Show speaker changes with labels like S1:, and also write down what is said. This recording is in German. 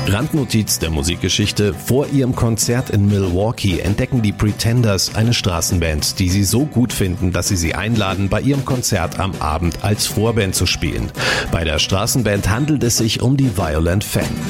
S1: Randnotiz der Musikgeschichte: Vor ihrem Konzert in Milwaukee entdecken die Pretenders eine Straßenband, die sie so gut finden, dass sie einladen, bei ihrem Konzert am Abend als Vorband zu spielen. Bei der Straßenband handelt es sich um die Violent Femmes.